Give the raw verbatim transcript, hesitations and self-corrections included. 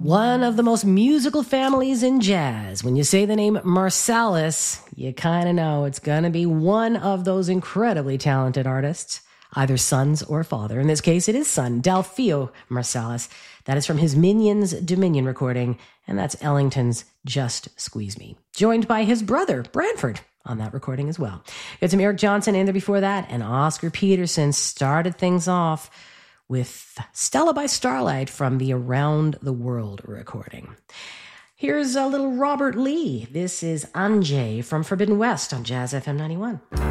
One of the most musical families in jazz. When you say the name Marsalis, you kind of know it's going to be one of those incredibly talented artists, either sons or father. In this case, it is son, Delfeayo Marsalis. That is from his Minions Dominion recording, and that's Ellington's Just Squeeze Me. Joined by his brother, Branford, on that recording as well. We had some Eric Johnson in there before that, and Oscar Peterson started things off with Stella by Starlight from the Around the World recording. Here's a little Robert Lee. This is Anjay from Forbidden West on Jazz F M ninety-one.